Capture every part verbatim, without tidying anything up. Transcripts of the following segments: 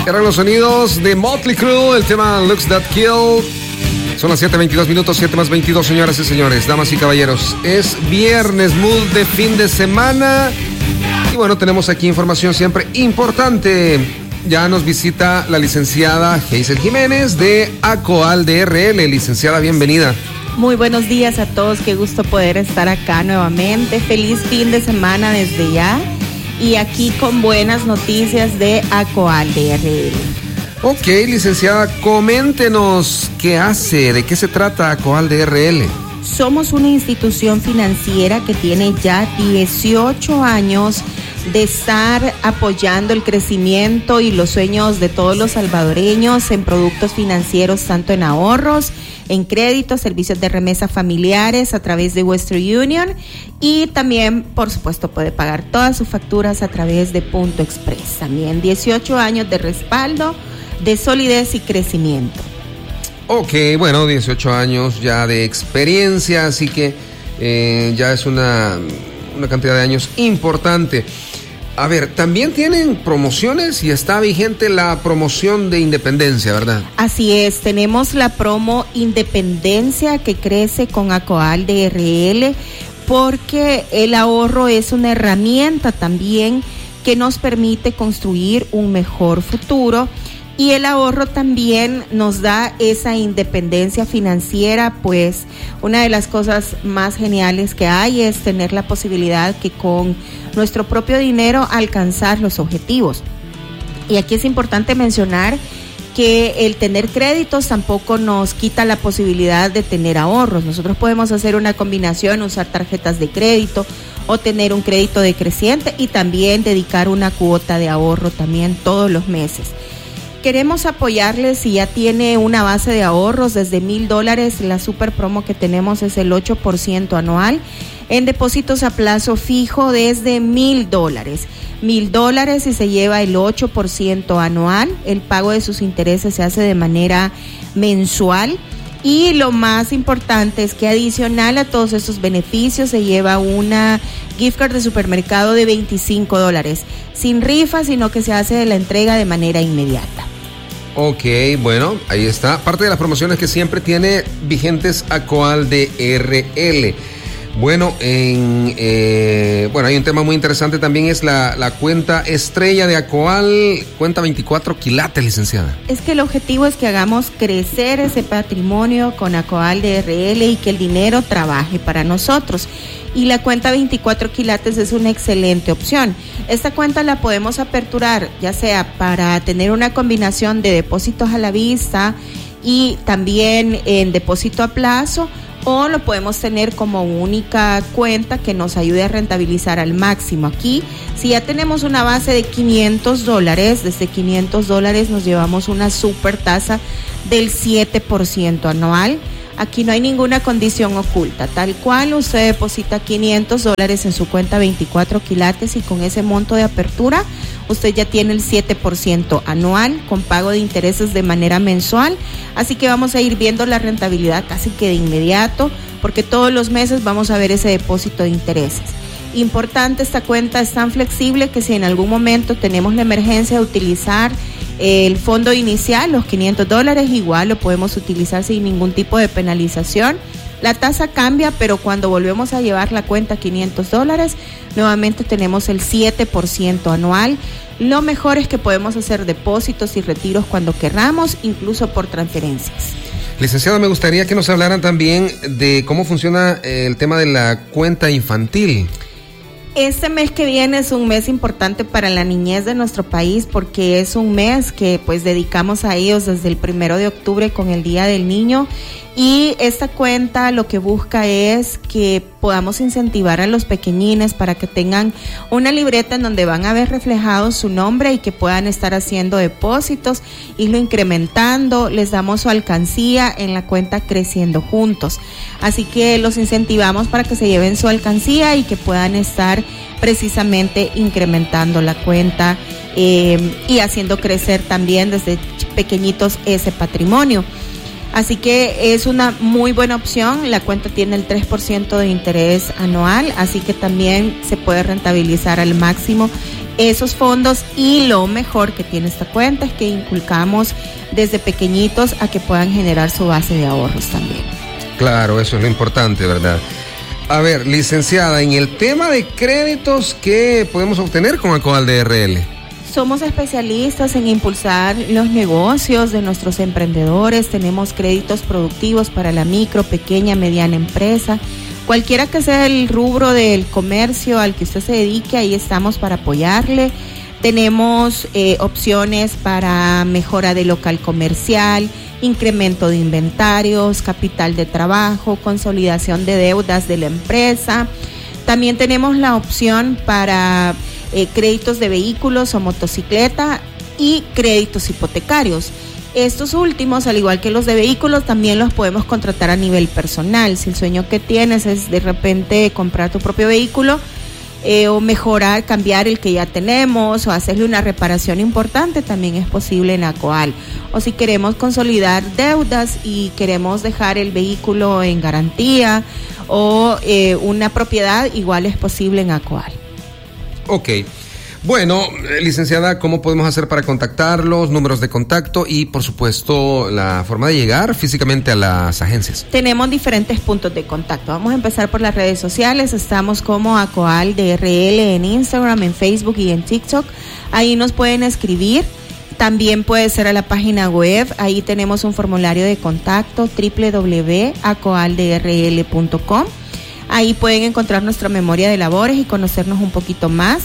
Eran los sonidos de Motley Crue, el tema Looks That Kill. Son las siete veintidós minutos, siete más veintidós, señoras y señores, damas y caballeros. Es viernes, mood de fin de semana. Y bueno, tenemos aquí información siempre importante. Ya nos visita la licenciada Hazel Jiménez de ACOAL D R L. Licenciada, bienvenida. Muy buenos días a todos, qué gusto poder estar acá nuevamente. Feliz fin de semana desde ya. Y aquí con buenas noticias de ACOAL D R L. Ok, licenciada, coméntenos qué hace, de qué se trata ACOAL D R L. Somos una institución financiera que tiene ya dieciocho años de estar apoyando el crecimiento y los sueños de todos los salvadoreños en productos financieros, tanto en ahorros, en créditos, servicios de remesa familiares a través de Western Union, y también, por supuesto, puede pagar todas sus facturas a través de Punto Express. También dieciocho años de respaldo, de solidez y crecimiento. Ok, bueno, dieciocho años ya de experiencia, así que eh, ya es una, una cantidad de años importante. A ver, también tienen promociones y está vigente la promoción de Independencia, ¿verdad? Así es, tenemos la promo Independencia que crece con ACOAL D R L, porque el ahorro es una herramienta también que nos permite construir un mejor futuro. Y el ahorro también nos da esa independencia financiera, pues una de las cosas más geniales que hay es tener la posibilidad que con nuestro propio dinero alcanzar los objetivos. Y aquí es importante mencionar que el tener créditos tampoco nos quita la posibilidad de tener ahorros. Nosotros podemos hacer una combinación, usar tarjetas de crédito o tener un crédito decreciente y también dedicar una cuota de ahorro también todos los meses. Queremos apoyarles si ya tiene una base de ahorros desde mil dólares. La super promo que tenemos es el ocho por ciento anual en depósitos a plazo fijo desde mil dólares. Mil dólares y se lleva el ocho por ciento anual. El pago de sus intereses se hace de manera mensual. Y lo más importante es que adicional a todos estos beneficios se lleva una gift card de supermercado de veinticinco dólares. Sin rifa, sino que se hace la entrega de manera inmediata. Ok, bueno, ahí está. Parte de las promociones que siempre tiene vigentes ACOAL D R L. Bueno, en, eh, bueno, hay un tema muy interesante también, es la, la cuenta estrella de ACOAL, cuenta veinticuatro quilates, licenciada. Es que el objetivo es que hagamos crecer ese patrimonio con ACOAL D R L y que el dinero trabaje para nosotros. Y la cuenta veinticuatro quilates es una excelente opción. Esta cuenta la podemos aperturar ya sea para tener una combinación de depósitos a la vista y también en depósito a plazo, o lo podemos tener como única cuenta que nos ayude a rentabilizar al máximo. Aquí, si ya tenemos una base de quinientos dólares, desde quinientos dólares nos llevamos una super tasa del siete por ciento anual. Aquí no hay ninguna condición oculta, tal cual usted deposita quinientos dólares en su cuenta veinticuatro quilates y con ese monto de apertura usted ya tiene el siete por ciento anual con pago de intereses de manera mensual, así que vamos a ir viendo la rentabilidad casi que de inmediato, porque todos los meses vamos a ver ese depósito de intereses. Importante, esta cuenta es tan flexible que si en algún momento tenemos la emergencia de utilizar el fondo inicial, los quinientos dólares, igual lo podemos utilizar sin ningún tipo de penalización. La tasa cambia, pero cuando volvemos a llevar la cuenta quinientos dólares, nuevamente tenemos el siete por ciento anual. Lo mejor es que podemos hacer depósitos y retiros cuando querramos, incluso por transferencias. Licenciada, me gustaría que nos hablaran también de cómo funciona el tema de la cuenta infantil. Este mes que viene es un mes importante para la niñez de nuestro país, porque es un mes que pues dedicamos a ellos desde el primero de octubre con el Día del Niño, y esta cuenta lo que busca es que podamos incentivar a los pequeñines para que tengan una libreta en donde van a ver reflejado su nombre y que puedan estar haciendo depósitos, irlo incrementando. Les damos su alcancía en la cuenta Creciendo Juntos, así que los incentivamos para que se lleven su alcancía y que puedan estar precisamente incrementando la cuenta eh, y haciendo crecer también desde pequeñitos ese patrimonio. Así que es una muy buena opción. La cuenta tiene el tres por ciento de interés anual, así que también se puede rentabilizar al máximo esos fondos, y lo mejor que tiene esta cuenta es que inculcamos desde pequeñitos a que puedan generar su base de ahorros también. Claro, eso es lo importante, ¿verdad? A ver, licenciada, en el tema de créditos, ¿qué podemos obtener con Acoval D R L? Somos especialistas en impulsar los negocios de nuestros emprendedores. Tenemos créditos productivos para la micro, pequeña, mediana empresa. Cualquiera que sea el rubro del comercio al que usted se dedique, ahí estamos para apoyarle. Tenemos eh, opciones para mejora de local comercial, incremento de inventarios, capital de trabajo, consolidación de deudas de la empresa. También tenemos la opción para eh, créditos de vehículos o motocicleta y créditos hipotecarios. Estos últimos, al igual que los de vehículos, también los podemos contratar a nivel personal. Si el sueño que tienes es de repente comprar tu propio vehículo, Eh, o mejorar, cambiar el que ya tenemos, o hacerle una reparación importante, también es posible en Acoval. O si queremos consolidar deudas y queremos dejar el vehículo en garantía o eh, una propiedad, igual es posible en Acoval. Ok. Bueno, licenciada, ¿cómo podemos hacer para contactarlos? Números de contacto y, por supuesto, la forma de llegar físicamente a las agencias. Tenemos diferentes puntos de contacto. Vamos a empezar por las redes sociales. Estamos como Acoval D R L en Instagram, en Facebook y en TikTok. Ahí nos pueden escribir. También puede ser a la página web. Ahí tenemos un formulario de contacto, doble u doble u doble u punto acoval d r l punto com. Ahí pueden encontrar nuestra memoria de labores y conocernos un poquito más.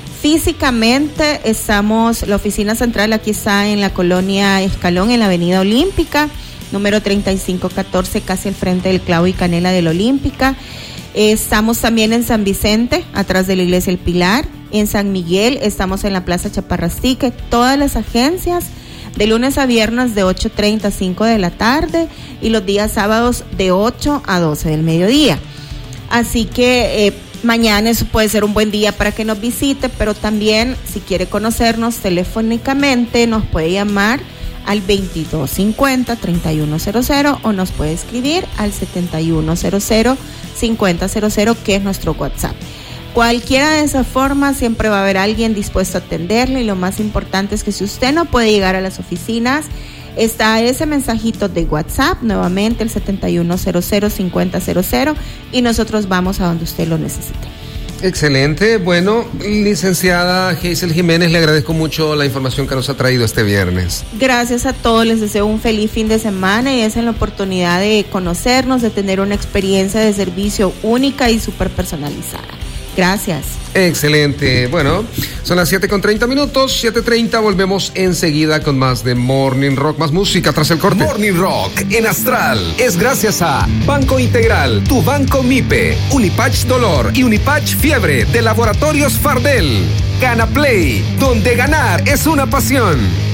Físicamente estamos, la oficina central aquí está en la colonia Escalón, en la avenida Olímpica, número treinta y cinco catorce, casi al frente del Clavo y Canela de la Olímpica. Estamos también en San Vicente, atrás de la iglesia El Pilar. En San Miguel estamos en la Plaza Chaparrastique. Todas las agencias de lunes a viernes de ocho treinta a cinco de la tarde y los días sábados de ocho a doce del mediodía. Así que eh, mañana eso puede ser un buen día para que nos visite, pero también si quiere conocernos telefónicamente nos puede llamar al veintidós cincuenta, treinta y uno cero cero o nos puede escribir al setenta y uno cero cero, cincuenta cero cero, que es nuestro WhatsApp. Cualquiera de esas formas siempre va a haber alguien dispuesto a atenderle, y lo más importante es que si usted no puede llegar a las oficinas, está ese mensajito de WhatsApp, nuevamente el setenta y uno cero cero, cincuenta cero cero, y nosotros vamos a donde usted lo necesite. Excelente. Bueno, licenciada Hazel Jiménez, le agradezco mucho la información que nos ha traído este viernes. Gracias a todos, les deseo un feliz fin de semana y es en la oportunidad de conocernos, de tener una experiencia de servicio única y súper personalizada. Gracias. Excelente. Bueno, son las siete con treinta minutos, siete treinta, volvemos enseguida con más de Morning Rock, más música tras el corte. Morning Rock en Astral es gracias a Banco Integral, tu banco MIPE, Unipatch Dolor y Unipatch Fiebre de Laboratorios Fardel. Gana Play, donde ganar es una pasión.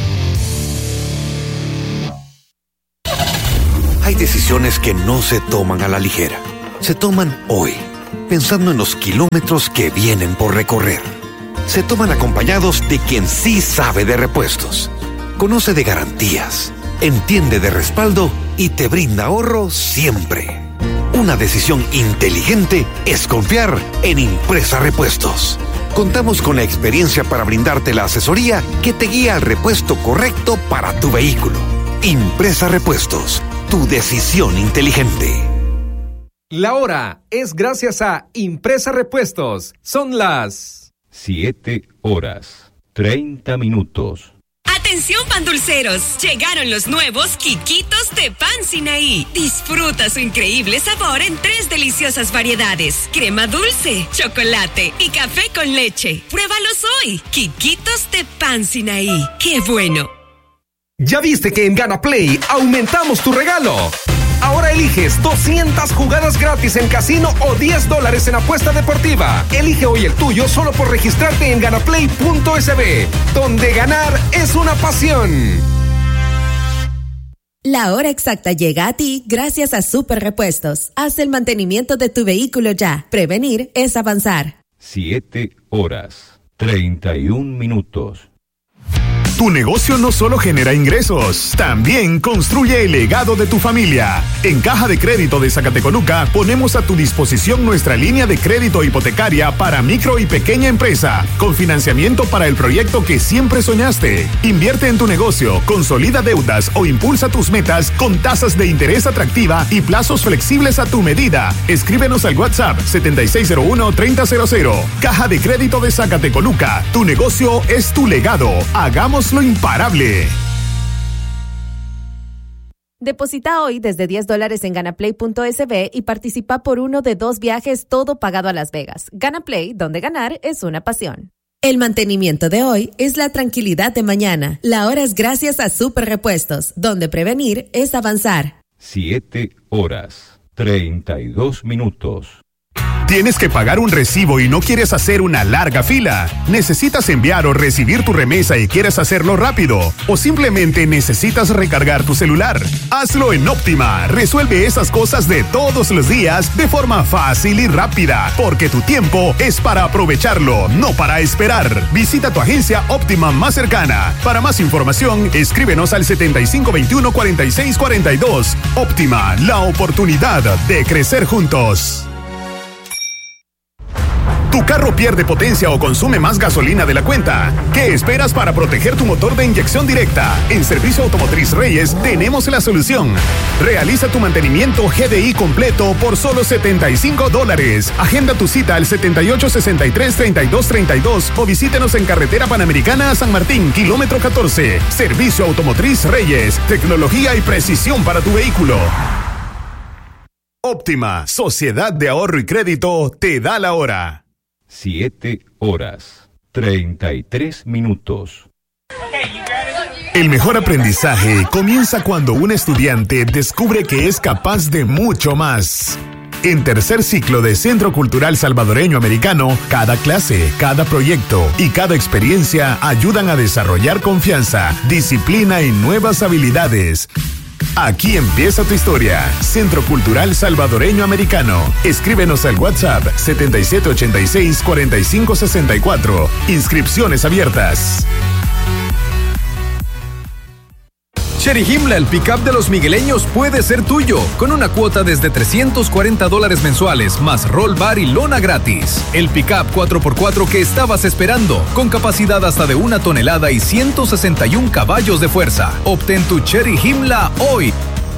Hay decisiones que no se toman a la ligera. Se toman hoy, pensando en los kilómetros que vienen por recorrer. Se toman acompañados de quien sí sabe de repuestos, conoce de garantías, entiende de respaldo y te brinda ahorro siempre. Una decisión inteligente es confiar en Impresa Repuestos. Contamos con la experiencia para brindarte la asesoría que te guía al repuesto correcto para tu vehículo. Impresa Repuestos, tu decisión inteligente. La hora es gracias a Impresa Repuestos. Son las siete horas, treinta minutos. Atención pandulceros, llegaron los nuevos Quiquitos de Pan Sinaí. Disfruta su increíble sabor en tres deliciosas variedades: crema dulce, chocolate y café con leche. Pruébalos hoy. Quiquitos de Pan Sinaí. ¡Qué bueno! ¿Ya viste que en Gana Play aumentamos tu regalo? Ahora eliges doscientas jugadas gratis en casino o diez dólares en apuesta deportiva. Elige hoy el tuyo solo por registrarte en ganaplay punto es be, donde ganar es una pasión. La hora exacta llega a ti gracias a Super Repuestos. Haz el mantenimiento de tu vehículo ya. Prevenir es avanzar. siete horas, treinta y un minutos. Tu negocio no solo genera ingresos, también construye el legado de tu familia. En Caja de Crédito de Zacatecoluca ponemos a tu disposición nuestra línea de crédito hipotecaria para micro y pequeña empresa, con financiamiento para el proyecto que siempre soñaste. Invierte en tu negocio, consolida deudas o impulsa tus metas con tasas de interés atractiva y plazos flexibles a tu medida. Escríbenos al WhatsApp setenta y seis cero uno, treinta cero cero. Caja de Crédito de Zacatecoluca. Tu negocio es tu legado. Hagamos lo imparable. Deposita hoy desde diez dólares en ganaplay punto es be y participa por uno de dos viajes, todo pagado a Las Vegas. Ganaplay, donde ganar es una pasión. El mantenimiento de hoy es la tranquilidad de mañana. La hora es gracias a Super Repuestos, donde prevenir es avanzar. Siete horas, treinta y dos minutos. ¿Tienes que pagar un recibo y no quieres hacer una larga fila? ¿Necesitas enviar o recibir tu remesa y quieres hacerlo rápido? ¿O simplemente necesitas recargar tu celular? Hazlo en Óptima. Resuelve esas cosas de todos los días de forma fácil y rápida, porque tu tiempo es para aprovecharlo, no para esperar. Visita tu agencia Óptima más cercana. Para más información, escríbenos al setenta y cinco veintiuno, cuarenta y seis cuarenta y dos. Óptima, la oportunidad de crecer juntos. ¿Tu carro pierde potencia o consume más gasolina de la cuenta? ¿Qué esperas para proteger tu motor de inyección directa? En Servicio Automotriz Reyes tenemos la solución. Realiza tu mantenimiento G D I completo por solo setenta y cinco dólares. Agenda tu cita al setenta y ocho, sesenta y tres, treinta y dos, treinta y dos o visítenos en Carretera Panamericana a San Martín, kilómetro catorce. Servicio Automotriz Reyes. Tecnología y precisión para tu vehículo. Óptima, Sociedad de Ahorro y Crédito, te da la hora. Siete horas, treinta y tres minutos. El mejor aprendizaje comienza cuando un estudiante descubre que es capaz de mucho más. En tercer ciclo de Centro Cultural Salvadoreño Americano, cada clase, cada proyecto y cada experiencia ayudan a desarrollar confianza, disciplina y nuevas habilidades. Aquí empieza tu historia. Centro Cultural Salvadoreño Americano. Escríbenos al WhatsApp setenta y siete ochenta y seis, cuarenta y cinco sesenta y cuatro. Inscripciones abiertas. Cherry Himla, el pick-up de los migueleños, puede ser tuyo, con una cuota desde trescientos cuarenta dólares mensuales, más roll bar y lona gratis. El pick-up cuatro por cuatro que estabas esperando, con capacidad hasta de una tonelada y ciento sesenta y un caballos de fuerza. Obtén tu Cherry Himla hoy.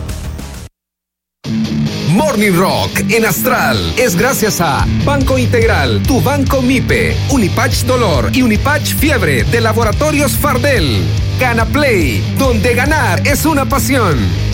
Morning Rock en Astral es gracias a Banco Integral, tu banco MIPE, Unipatch Dolor y Unipatch Fiebre de Laboratorios Fardel. Gana Play, donde ganar es una pasión.